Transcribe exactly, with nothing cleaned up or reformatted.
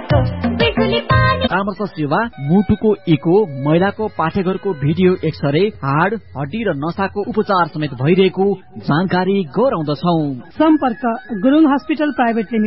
परामर्श सेवा, मुटुको इको, महिलाको पाठेघरको भिडियो एक्सरे, हाड, हड्डी र नसाको उपचार समेत भइरहेको जानकारी गराउँदछौ। सम्पर्क गुरुङ हस्पिटल प्राइभेट लिमिटेड।